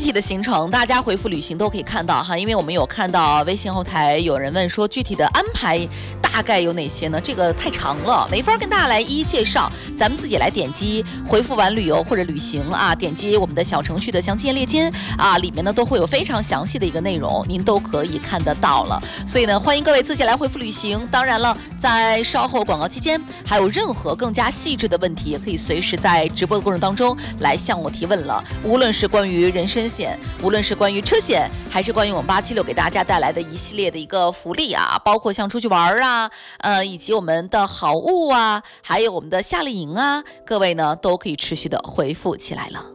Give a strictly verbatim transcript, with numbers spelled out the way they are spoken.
体的行程大家回复旅行都可以看到哈，因为我们有看到微信后台有人问说具体的安排大概有哪些呢？这个太长了，没法跟大家来一一介绍，咱们自己来点击回复完旅游或者旅行啊，点击我们的小程序的详情页列间啊，里面呢都会有非常详细的一个内容，您都可以看得到了。所以呢，欢迎各位自己来回复旅行。当然了，在稍后广告期间，还有任何更加细致的问题，也可以随时在直播的过程当中来向我提问了。无论是关于人身险，无论是关于车险，还是关于我们八七六给大家带来的一系列的一个福利啊，包括像出去玩啊，呃，以及我们的好物啊，还有我们的夏令营啊，各位呢都可以持续的回复起来了。